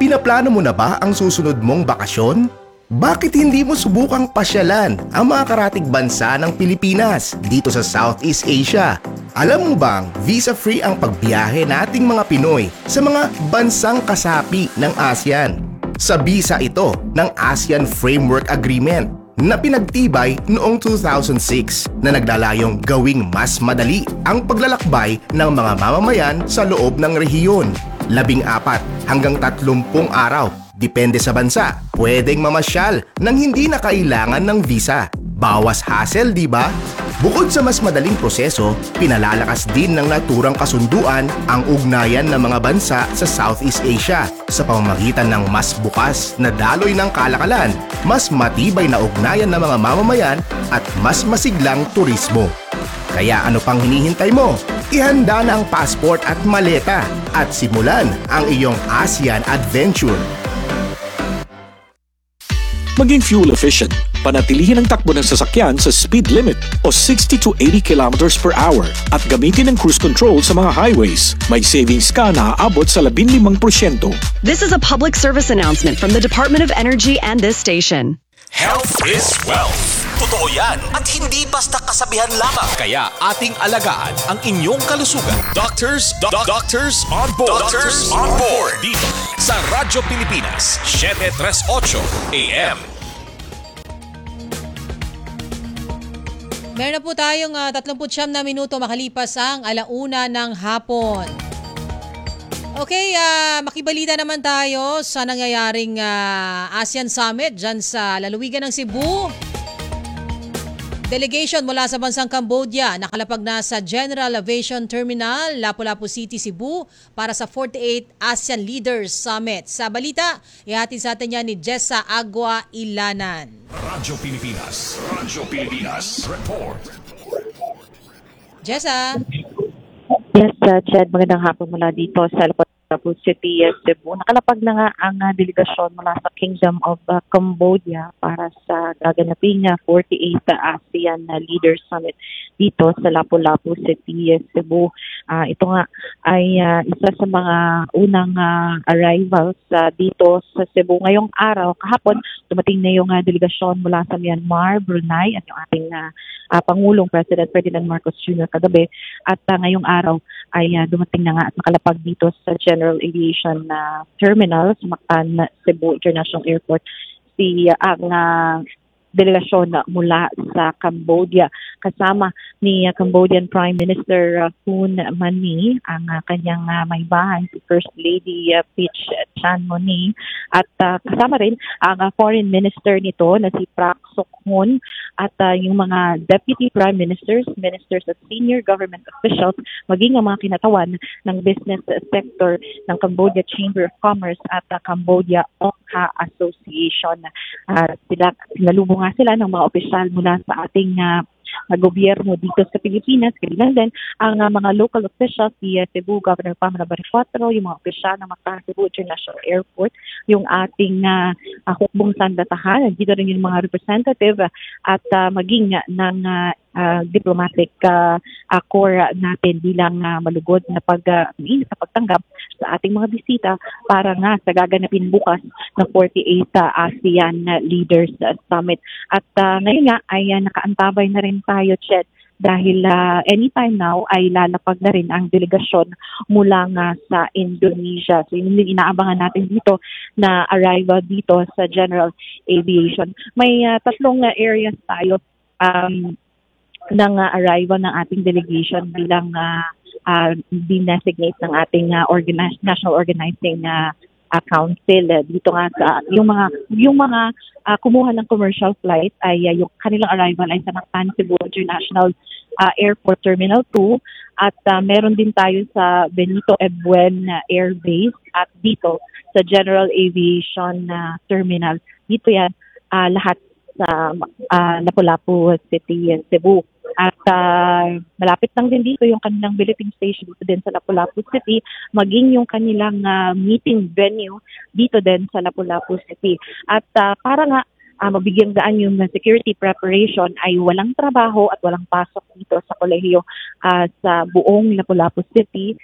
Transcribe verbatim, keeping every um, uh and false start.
Pinaplano mo na ba ang susunod mong bakasyon? Bakit hindi mo subukang pasyalan ang mga karatig bansa ng Pilipinas dito sa Southeast Asia? Alam mo bang visa-free ang pagbiyahe nating mga Pinoy sa mga bansang kasapi ng ASEAN? Sa bisa ito ng ASEAN Framework Agreement na pinagtibay noong two thousand six na naglalayong gawing mas madali ang paglalakbay ng mga mamamayan sa loob ng rehiyon. Labing apat hanggang tatlumpung araw, depende sa bansa, pwedeng mamasyal nang hindi na kailangan ng visa. Bawas hassle, di ba? Bukod sa mas madaling proseso, pinalalakas din ng naturang kasunduan ang ugnayan ng mga bansa sa Southeast Asia sa pamamagitan ng mas bukas na daloy ng kalakalan, mas matibay na ugnayan ng mga mamamayan at mas masiglang turismo. Kaya ano pang hinihintay mo? Ihanda na ang passport at maleta at simulan ang iyong ASEAN adventure. Maging fuel efficient, panatilihin ang takbo ng sasakyan sa speed limit o sixty to eighty kilometers per hour at gamitin ang cruise control sa mga highways. May savings ka na aabot sa labinlimang porsyento. This is a public service announcement from the Department of Energy and this station. Health is wealth. Totoo yan at hindi basta kasabihan lamang. Kaya ating alagaan ang inyong kalusugan. Doctors, do- doctors on board. Doctors on board. Dito sa Radyo Pilipinas, seven thirty-eight A M. Meron na po tayong uh, thirty-siyam na minuto makalipas ang alauna ng hapon. Okay, uh, makibalita naman tayo sa nangyayaring uh, ASEAN Summit dyan sa lalawigan ng Cebu. Delegation mula sa bansang Cambodia nakalapag na sa General Aviation Terminal, Lapu-Lapu City, Cebu para sa forty-eighth ASEAN Leaders Summit. Sa balita, ihatid sa atin yan ni Jessa Agua Ilanan. Radyo Pilipinas. Radyo Pilipinas. Report. Jessa. Yes, uh, Chad, magandang hapon mula dito sa Lapu-Lapu City, Cebu. Nakalapag na nga ang uh, delegasyon mula sa Kingdom of uh, Cambodia para sa gaganaping uh, forty-eighth ASEAN uh, Leaders Summit dito sa Lapu-Lapu City, Cebu. Uh, ito nga ay uh, isa sa mga unang uh, arrivals uh, dito sa Cebu. Ngayong araw, kahapon, dumating na yung uh, delegasyon mula sa Myanmar, Brunei, at yung ating uh, uh, Pangulong President Ferdinand Marcos Junior kagabi. At uh, ngayong araw ay uh, dumating na nga at nakalapag dito sa General Aviation uh, Terminal sa Mactan, Cebu International Airport si uh, ang uh, delegasyon uh, mula sa Cambodia. Kasama ni uh, Cambodian Prime Minister uh, Hun Mani, ang uh, kanyang uh, may bahay, si First Lady uh, Peach Chanmoni, at uh, kasama rin ang uh, Foreign Minister nito na si Prak Sokhon at uh, yung mga Deputy Prime Ministers, Ministers at Senior Government Officials, maging ang mga kinatawan ng business sector ng Cambodia Chamber of Commerce at uh, Cambodia Okha Association. Uh, sila, sinalubong nga sila ng mga opisyal mula sa ating uh, na gobyerno dito sa Pilipinas. Kabilang din ang uh, mga local officials, si uh, Cebu Governor Pamela Bonifacio, yung mga opisyal ng Mactan Cebu International Airport, yung ating uh, uh, hukbong sandatahan, dito rin yung mga representative uh, at uh, maging uh, ng uh, uh, diplomatic uh, uh, corps natin bilang uh, malugod na pag, uh, sa pagtanggap sa ating mga bisita para nga sa gaganapin bukas ng forty-eighth uh, ASEAN Leaders uh, Summit. At uh, ngayon nga ay uh, nakaantabay na rin tayo, Chet, dahil uh, anytime now ay lalapag na rin ang delegasyon mula nga sa Indonesia. So yun yung inaabangan natin dito na arrival dito sa General Aviation. May uh, tatlong uh, areas tayo um, ng uh, arrival ng ating delegation bilang uh, uh, dinesignate ng ating uh, organize, National Organizing uh, Uh, council uh, dito nga sa yung mga yung mga uh, kumuha ng commercial flight ay uh, yung kanilang arrival ay sa Mactan Cebu International uh, Airport Terminal two at uh, meron din tayo sa Benito Ebuen uh, Air Base at dito sa General Aviation uh, Terminal. Dito yan uh, lahat sa uh, Lapu-Lapu City, Cebu. At uh, malapit lang din dito yung kanilang billeting station dito din sa Lapu-Lapu City, maging yung kanilang uh, meeting venue dito din sa Lapu-Lapu City. At uh, para nga uh, mabigyang daan yung security preparation ay walang trabaho at walang pasok dito sa kolehiyo uh, sa buong Lapu-Lapu City.